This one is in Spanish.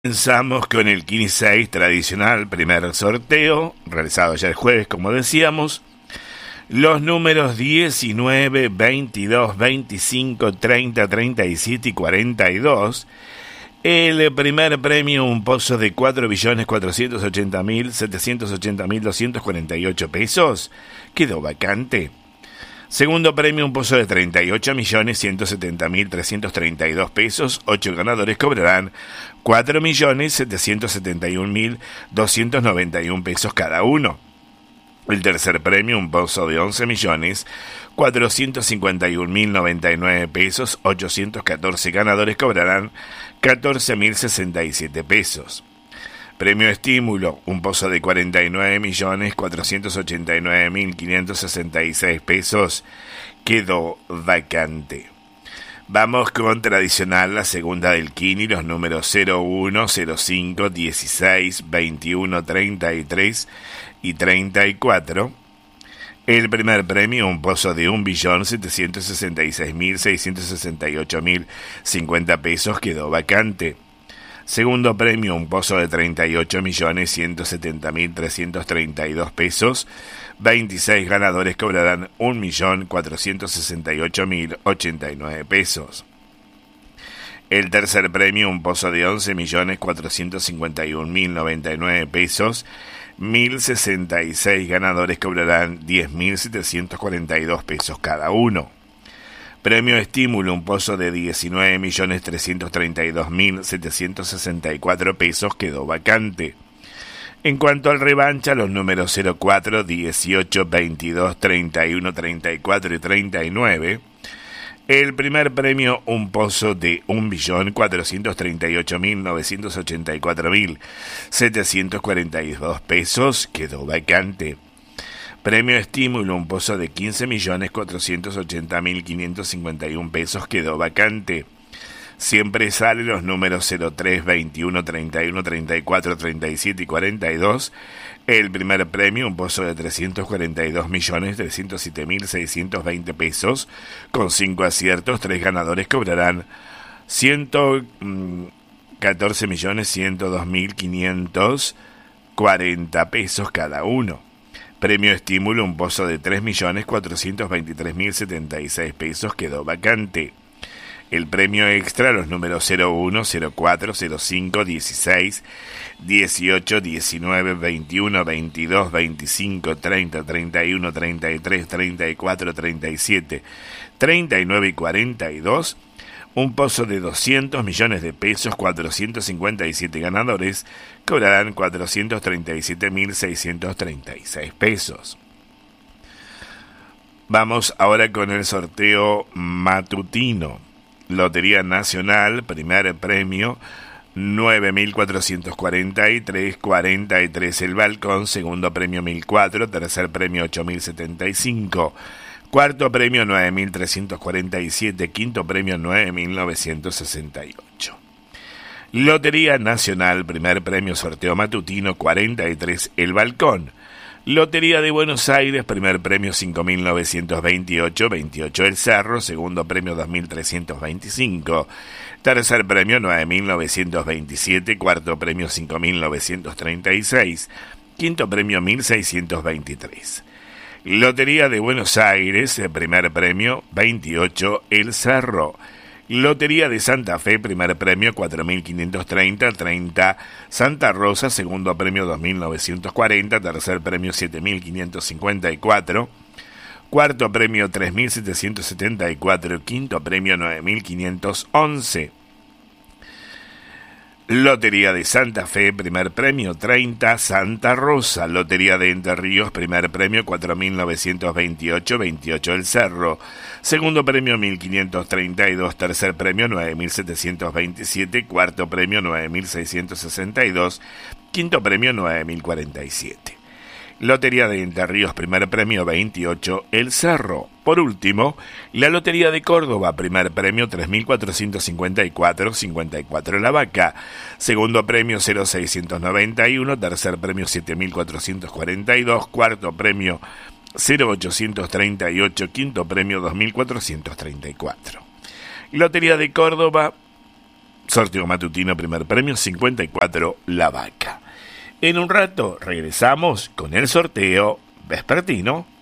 Comenzamos con el 15 tradicional, primer sorteo, realizado ya el jueves, como decíamos. Los números 19, 22, 25, 30, 37 y 42. El primer premio, un pozo de 4.480.780.248 pesos, quedó vacante. Segundo premio, un pozo de 38.170.332 pesos. 8 ganadores cobrarán 4.771.291 pesos cada uno. El tercer premio, un pozo de 11.451.099 pesos. 814 ganadores cobrarán 14.067 pesos. Premio estímulo, un pozo de 49.489.566 pesos, quedó vacante. Vamos con tradicional, la segunda del Kini, los números 01, 05, 16, 21, 33 y 34. El primer premio, un pozo de 1.766.668.050 pesos, quedó vacante. Segundo premio, un pozo de 38.170.332 pesos. 26 ganadores cobrarán 1.468.089 pesos. El tercer premio, un pozo de 11.451.099 pesos. 1.066 ganadores cobrarán 10.742 pesos cada uno. Premio estímulo, un pozo de 19.332.764 pesos, quedó vacante. En cuanto al revancha, los números 04, 18, 22, 31, 34 y 39. El primer premio, un pozo de 1.438.984.742 pesos, quedó vacante. Premio estímulo, un pozo de 15.480.551 pesos, quedó vacante. Siempre sale los números 03, 21, 31, 34, 37 y 42. El primer premio, un pozo de 342.307.620 pesos. Con 5 aciertos, 3 ganadores cobrarán 114.102.540 pesos cada uno. Premio estímulo, un pozo de 3.423.076 pesos, quedó vacante. El premio extra, los números 01, 04, 05, 16, 18, 19, 21, 22, 25, 30, 31, 33, 34, 37, 39 y 42. Un pozo de 200 millones de pesos, 457 ganadores cobrarán 437.636 pesos. Vamos ahora con el sorteo matutino. Lotería Nacional, primer premio, 9.443.43 el balcón, segundo premio 1.004, tercer premio 8.075. Cuarto premio 9.347, quinto premio 9.968. Lotería Nacional, primer premio sorteo matutino 43, el balcón. Lotería de Buenos Aires, primer premio 5.928, 28 el Cerro, segundo premio 2.325, tercer premio 9.927, cuarto premio 5.936, quinto premio 1.623. Lotería de Buenos Aires, primer premio 28 el Cerro. Lotería de Santa Fe, primer premio 4.530, 30 Santa Rosa, segundo premio 2.940, tercer premio 7.554, cuarto premio 3.774, quinto premio 9.511. Lotería de Santa Fe, primer premio 30 Santa Rosa. Lotería de Entre Ríos, primer premio 4.928, 28 el Cerro. Segundo premio 1.532, tercer premio 9.727, cuarto premio 9.662, quinto premio 9.047. Lotería de Entre Ríos, primer premio 28 el Cerro. Por último, la Lotería de Córdoba, primer premio 3.454, 54 la Vaca. Segundo premio 0.691, tercer premio 7.442, cuarto premio 0.838, quinto premio 2.434. Lotería de Córdoba, Sorteo matutino, primer premio 54, La Vaca. En un rato regresamos con el sorteo vespertino